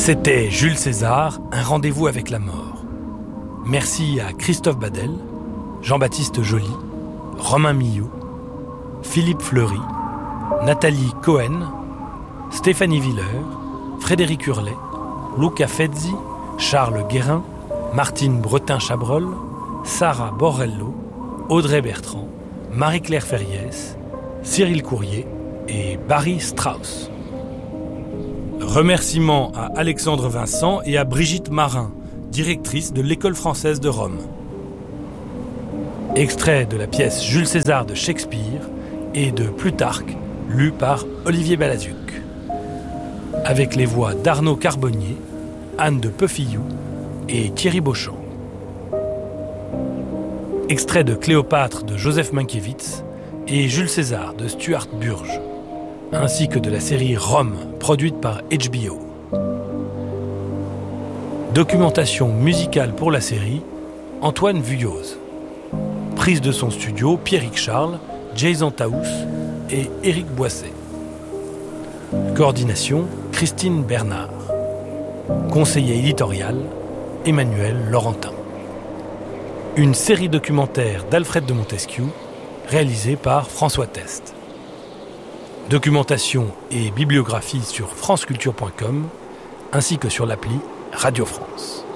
C'était Jules César, un rendez-vous avec la mort. Merci à Christophe Badel, Jean-Baptiste Joly, Romain Millot, Philippe Fleury, Nathalie Cohen, Stéphanie Willer, Frédéric Hurlet, Luca Fezzi, Charles Guérin, Martine Bretin-Chabrol, Sarah Borrello, Audrey Bertrand, Marie-Claire Ferriès, Cyril Courrier et Barry Strauss. Remerciements à Alexandre Vincent et à Brigitte Marin, directrice de l'École française de Rome. Extrait de la pièce Jules César de Shakespeare et de Plutarque, lu par Olivier Balazuc. Avec les voix d'Arnaud Carbonnier, Anne de Peufillou et Thierry Beauchamp. Extrait de Cléopâtre de Joseph Mankiewicz et Jules César de Stuart Burge, ainsi que de la série Rome, produite par HBO. Documentation musicale pour la série, Antoine Vuilloz. Prise de son studio, Pierrick Charles, Jason Taous et Éric Boisset. Coordination, Christine Bernard. Conseiller éditorial, Emmanuel Laurentin. Une série documentaire d'Alfred de Montesquieu, réalisée par François Test. Documentation et bibliographie sur franceculture.com, ainsi que sur l'appli Radio France.